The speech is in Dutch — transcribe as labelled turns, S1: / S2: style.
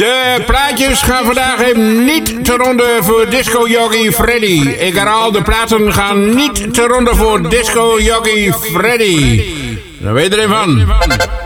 S1: De plaatjes gaan vandaag even niet te ronde voor Disco Jockey Freddy. Ik herhaal, de platen gaan niet te ronde voor Disco Jockey Freddy. Daar weet je er een van.